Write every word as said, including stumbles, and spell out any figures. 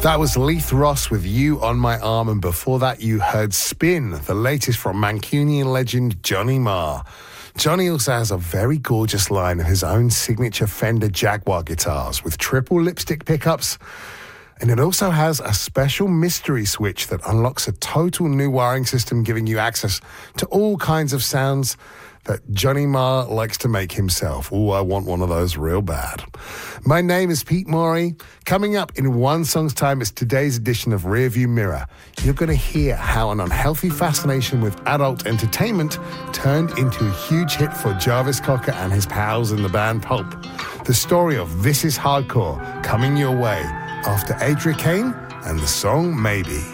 That was Leith Ross with You on My Arm, and before that you heard Spin, the latest from Mancunian legend Johnny Marr. Johnny also has a very gorgeous line of his own signature Fender Jaguar guitars with triple lipstick pickups, and it also has a special mystery switch that unlocks a total new wiring system, giving you access to all kinds of sounds that Johnny Marr likes to make himself. Oh, I want one of those real bad. My name is Pete Morey. Coming up in one song's time is today's edition of Rearview Mirror. You're going to hear how an unhealthy fascination with adult entertainment turned into a huge hit for Jarvis Cocker and his pals in the band Pulp. The story of This Is Hardcore coming your way after Adria Kane and the song Maybe.